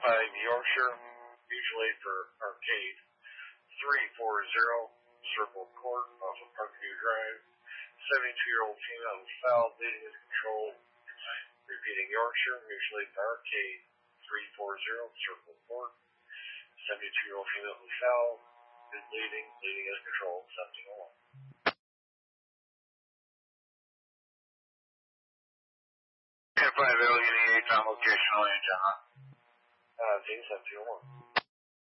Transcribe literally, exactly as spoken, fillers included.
five Yorkshire, usually for Arcade. three four zero, Circle Court off of Parkview Drive. seventy-two-year-old female who fell, bleeding as control. Repeating Yorkshire, usually for Arcade. three four zero, Circle Court. seventy-two-year-old female who fell, is bleeding, bleeding as control, seventeen oh one. ten five L, getting eight on location, only John. Uh, team seventeen oh one.